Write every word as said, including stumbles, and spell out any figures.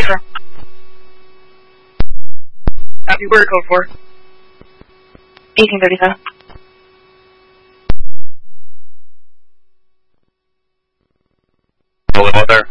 sir. Copy, word code for. eighteen thirty-seven. Rolling out there.